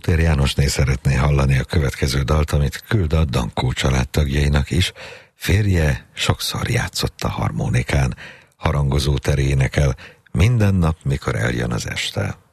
Lótér Jánosné szeretné hallani a következő dalt, amit küld a Dankó családtagjainak is. Férje sokszor játszott a harmonikán, harangozó teré énekel, minden nap, mikor eljön az este.